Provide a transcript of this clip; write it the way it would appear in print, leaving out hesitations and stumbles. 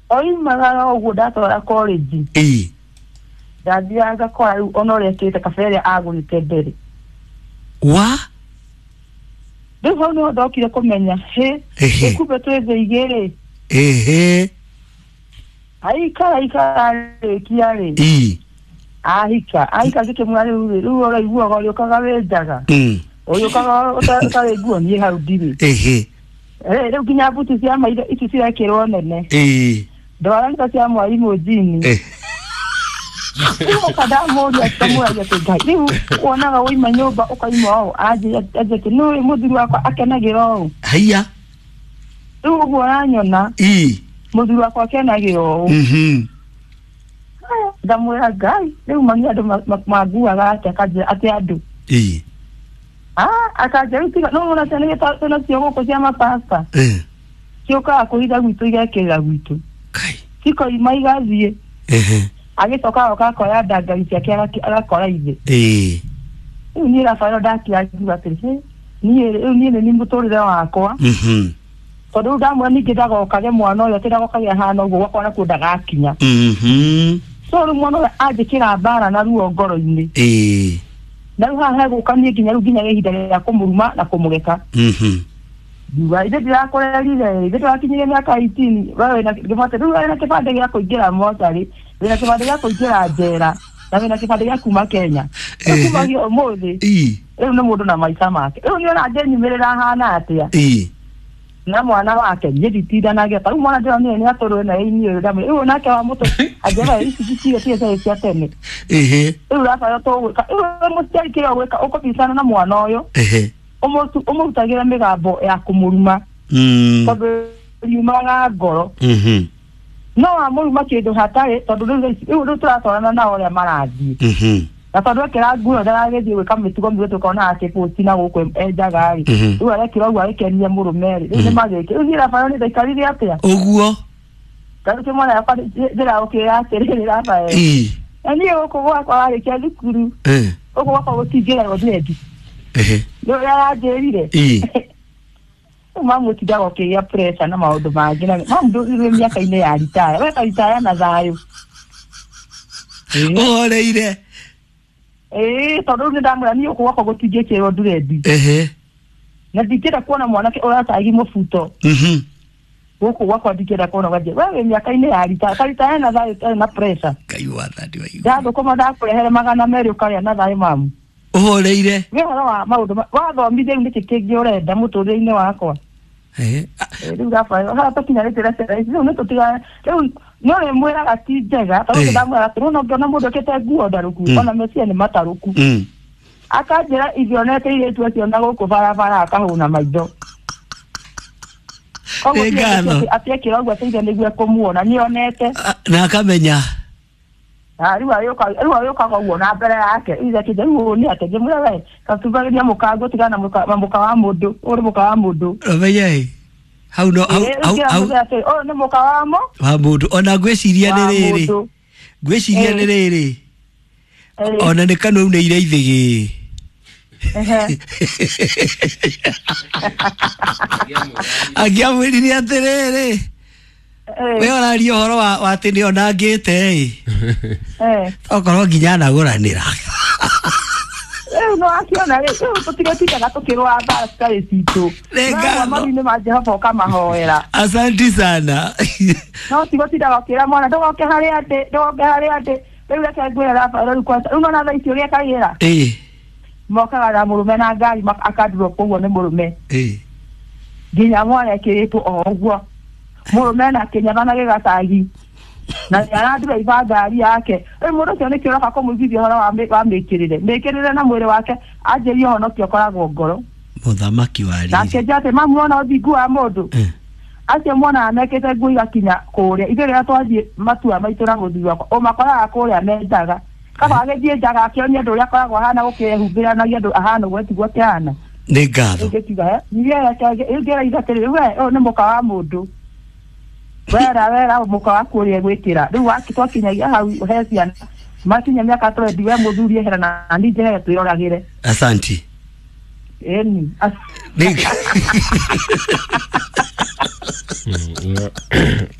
Oi magara oguda tora college. Dathiaga kwa onorekete kafere agurite mbere. Wa? Ndivyo no ndokire kumenya ekube tweze igere. Aika kiare. Aika zike mwari uru igua gori kagawejaga. Oyo kaga utare guo ni hau diri. Rĩu nginya buti cia maitho ici cirekĩrwo nene. Ndwara nĩ cia mwarimu jini. Rĩu kadamũria kamũragia tũngai. Rĩu wonaga woima nyũmba ũkaima ũũ anjĩte nĩ mũthuri wakwa akenagĩra ũũ. Haiya. Rĩu ũguo aranyona. Mũthuri wakwa akenagĩra ũũ. Ndamwĩra Ngai rĩu mami andũ manguaga atĩ andũ. Akajarutika no mona tene tena cio ko cia mapasta. Cioka kuhitha gwitu igekera gwitu. Kai. Siko imaigathie. Agitoka okakoya ndangari ciake agakora ithe. Ni Rafael daki akiuga atĩrĩ ni ni mutorire wakwa. Tondu ndamwe ningidaga okage mwana uyu tirago kagĩa hana uguo gwakwa kunda gakinya. So mwana uyu anjikira mbara na ruo ngoro-inĩ. Na haha gukanie nginya ruginya ihinda rĩa kumuruma na kumugeka. Ndiwa ide ndirakorerire ide twakinyire miaka 18 wewe na gĩbate rĩu wena kĩbande gĩa kũingĩra motarĩ wena kĩbande gĩa kũingĩra njera na wena kĩbande gĩa kuma Kenya kumagio ũmũthĩ rĩu nĩ mũndũ na maica make rĩu nĩona njenyumĩrĩra hana atĩa na mwana wake nditindanagia rĩu mwana ndĩronire nĩ atũrwe na inĩ ndamu rĩu nake wa mũtũ ajera ici cia tene rĩu Rafael tũgwĩka rĩu mũciari kĩrĩa gwĩka ũkũbicana na mwana ũyũ ũmũrutagĩra mĩgambo ya kũmũruma tondũ yumaga ngoro no amũruma kĩndũ hatarĩ tondũ rĩu tũratwarana nao ũrĩa marathiĩ na tondũ ekĩra nguo ndaragĩthiĩ gwĩka mĩtugo mĩũru tũkona atĩ posti na gũkũ enjaga rĩ rĩu arekĩra ũguo agĩkenia mũrũme rĩ rĩu nĩmagĩkĩ rĩu Rafael nĩ ndaikarire atĩa ũguo tarĩkĩ mwana yakwa ndĩraũkĩra atĩrĩrĩ Rafael niĩ gũkũ gwakwa warĩkia thukuru gũkũ gwakwa gũtingĩra threndi ndio yaranjĩrire mamu tidaga ũkĩgĩa pressure na maũndũ mangĩ na mamu ndũrire mĩaka-inĩ ya ritaya weka ritaya na thayũ ũhoreire tondũ nĩ ndamwĩra niĩ gũkũ gwakwa gũtingĩkĩrwo threndi na ndingĩenda kuona mwanake ũratagi mũbuto gũkũ gwakwa ndingĩenda kuona gwathie wewe mĩaka-inĩ ya ritaya na thayũ na pressure ndathũkũma ndakũrehere 200 ũkarĩa na thayũ mamu ũhoreire wĩhoro wa maũndũ wathomithia rĩu nĩkĩ kĩngĩ ũrenda mũtũrĩre-inĩ wakwa rĩu Rafael harĩa tũkinyanĩte rĩu nĩ tũtiga rĩu no rĩmwĩraga ti njega tondũ ndamwĩra atĩrĩ no ngĩona mũndũ ũkĩte nguo ndarũku ona mecia nĩ matarũku akanjĩra ithionete irĩtu acio na gũkũ barabara akahũna maitho atiekĩra ũguo ateithia nĩguo kũmuona nĩonete na akamenya rĩu ayũkaga ũguo na mbere yake ithe kĩnja rĩu nĩ atĩ ngĩmwĩra we katubagĩria mũkango tigana na mũka wa mũndũ ũrĩ mũka wa mũndũ ũmenye hau no hau nĩ mũka wa mũndũ ona ngwĩciria nĩ rĩrĩ ona nĩ kanũ nĩ ire ithigĩ angĩamwĩrire atĩrĩrĩ we oraria ũhoro wa atĩ nĩ onangĩte okorwo nginya nagũranĩra rĩu no akiona rĩu tũtigatindaga tũkĩrũa mbara citarĩ citũ maru-inĩ ma Jehova ũkamahoera asanti sana no tigotindaga ũkĩra mwana ndũgoke harĩa ndĩ rĩu reke ngwĩra Rafael rĩu nona thaa ici ũrĩa kaigĩra mokaga na mũrũme na ngari akandurwo koguo nĩ mũrũme nginya mwana ekĩrĩtwo o ũguo mũrũme na Kenya na gĩgatagi na nĩaradura iba ngari yake rĩu mũndũ ũcio nĩkĩo ũroka kũmũiguithia ũhoro wa mĩkĩrĩre na mwĩrĩ wake anjĩria ũhonokio ũkoragwo ngoro mũthamaki wa rĩrĩ nake njate mamu ona ũthingu wa mũndũ acio mwana mekĩte nguo igakinya kũrĩa ithuĩ rĩrĩa twathiĩ matua maitũ na mũthuri wakwa ũmakoraga kũrĩa menjaga kaba agĩthiĩ njaga akĩonia andũ ũrĩa akoragwo ahana gũkĩhumbĩranagia andũ ahana ũguo tiguo kĩhana nĩ ngatho ingĩra ithatĩrĩ we ũyũ nĩ mũka wa mũndũ wera mũka wa kũrĩa gwĩkĩra rĩu twakinyagia hau he ciana makinya mĩaka 20 we mũthuri ehera na ningĩ twĩroragĩre asanti eni